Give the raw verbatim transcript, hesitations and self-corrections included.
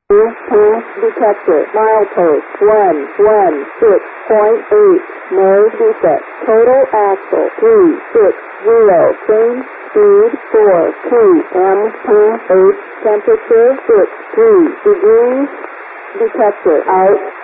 detector, milepost one one six point eight, no defect, total axle three six zero, change speed four T M P eight, temperature six three degrees, detector out.